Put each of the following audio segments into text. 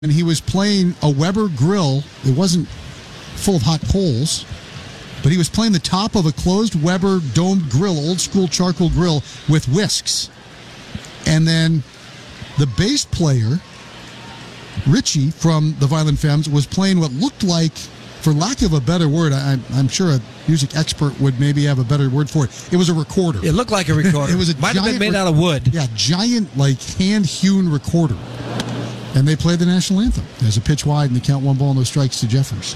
and he was playing a Weber grill. It wasn't full of hot coals, but he was playing the top of a closed Weber domed grill, old school charcoal grill with whisks. And then the bass player, Richie from the Violent Femmes, was playing what looked like, for lack of a better word, I'm sure a music expert would maybe have a better word for it. It was a recorder. It looked like a recorder. It was a Might have been made out of wood. Yeah, giant, like hand-hewn recorder. And they played the national anthem. There's a pitch wide and the count, 1-0, strikes to Jeffers.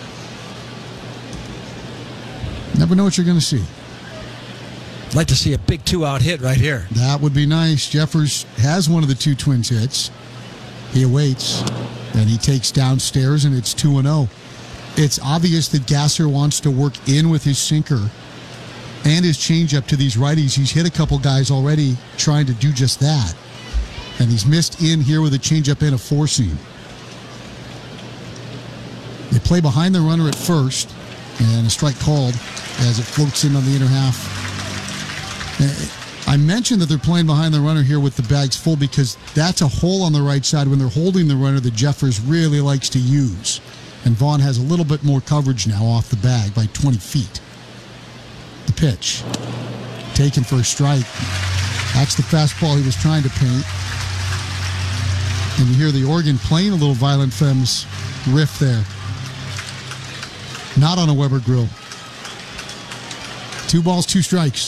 Never know what you're going to see. I'd like to see a big 2-out hit right here. That would be nice. Jeffers has one of the two Twins hits. He awaits, and he takes downstairs, and it's 2-0. It's obvious that Gasser wants to work in with his sinker and his changeup to these righties. He's hit a couple guys already trying to do just that. And he's missed in here with a changeup and a four-seam. They play behind the runner at first, and a strike called as it floats in on the inner half. I mentioned that they're playing behind the runner here with the bags full because that's a hole on the right side when they're holding the runner that Jeffers really likes to use. And Vaughn has a little bit more coverage now off the bag by 20 feet. The pitch. Taken for a strike. That's the fastball he was trying to paint. And you hear the organ playing a little Violent Femmes riff there. Not on a Weber grill. 2 balls, 2 strikes.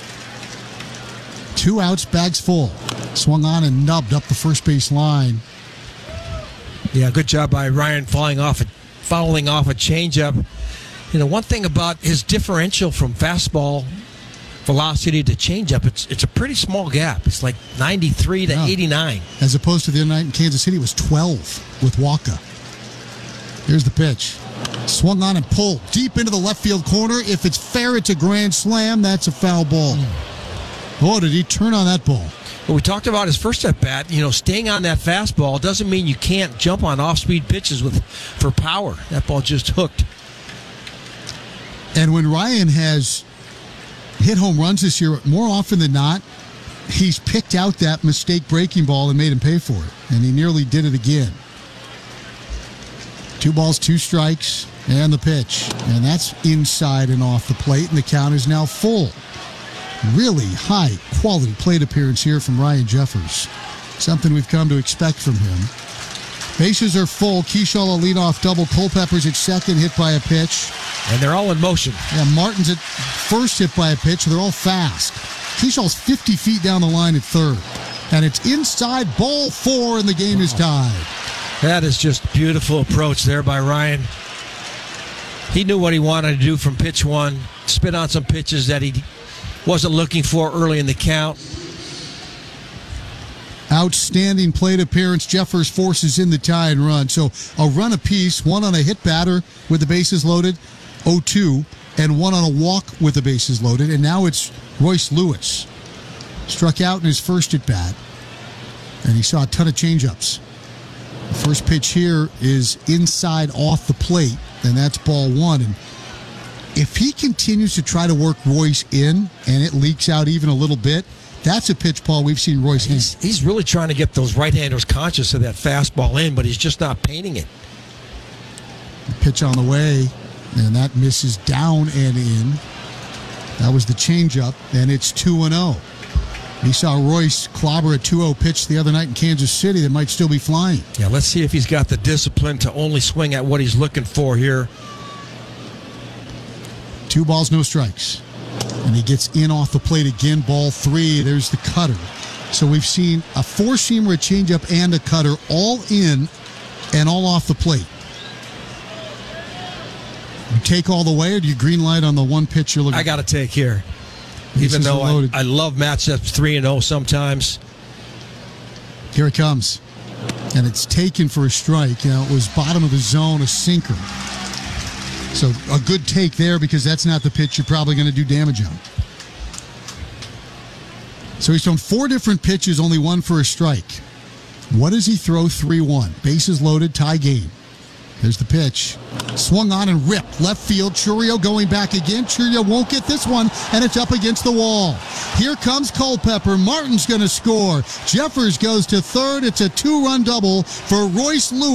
2 outs, bags full. Swung on and nubbed up the first base line. Yeah, good job by Ryan fouling off a changeup. You know, one thing about his differential from fastball velocity to changeup, it's a pretty small gap. It's like 93 to 89. As opposed to the other night in Kansas City, it was 12 with Waka. Here's the pitch. Swung on and pulled deep into the left field corner. If it's fair, it's a grand slam. That's a foul ball. Oh, did he turn on that ball? Well, we talked about his first at bat. You know, staying on that fastball doesn't mean you can't jump on off-speed pitches for power. That ball just hooked. And when Ryan has hit home runs this year, more often than not, he's picked out that mistake breaking ball and made him pay for it. And he nearly did it again. 2 balls, 2 strikes, and the pitch. And that's inside and off the plate, and the count is now full. Really high quality plate appearance here from Ryan Jeffers. Something we've come to expect from him. Bases are full. Keyshaw a leadoff double. Culpepper's at second, hit by a pitch. And they're all in motion. Yeah, Martin's at first, hit by a pitch. They're all fast. Keyshaw's 50 feet down the line at third. And it's inside, ball 4, and the game is tied. That is just beautiful approach there by Ryan. He knew what he wanted to do from pitch 1. Spit on some pitches that he wasn't looking for early in the count. Outstanding plate appearance. Jeffers forces in the tie and run. So a run apiece, 1 on a hit batter with the bases loaded, 0-2, and 1 on a walk with the bases loaded. And now it's Royce Lewis. Struck out in his first at bat, and he saw a ton of changeups. The first pitch here is inside off the plate, and that's ball 1. And if he continues to try to work Royce in and it leaks out even a little bit, that's a pitch, Paul, we've seen Royce hit. He's really trying to get those right-handers conscious of that fastball in, but he's just not painting it. The pitch on the way, and that misses down and in. That was the changeup, and it's 2-0. We saw Royce clobber a 2-0 pitch the other night in Kansas City that might still be flying. Yeah, let's see if he's got the discipline to only swing at what he's looking for here. 2 balls, no strikes. And he gets in off the plate again, ball 3. There's the cutter. So we've seen a 4-seamer, a changeup, and a cutter all in and all off the plate. You take all the way, or do you green light on the one pitch you're looking I got to take here. Even though I love matchups 3-0 sometimes. Here it comes. And it's taken for a strike. You know, it was bottom of the zone, a sinker. So a good take there because that's not the pitch you're probably going to do damage on. So he's thrown 4 different pitches, only 1 for a strike. What does he throw 3-1? Bases loaded, tie game. There's the pitch. Swung on and ripped. Left field. Chourio going back again. Chourio won't get this one, and it's up against the wall. Here comes Culpepper. Martin's going to score. Jeffers goes to third. It's a 2-run double for Royce Lewis.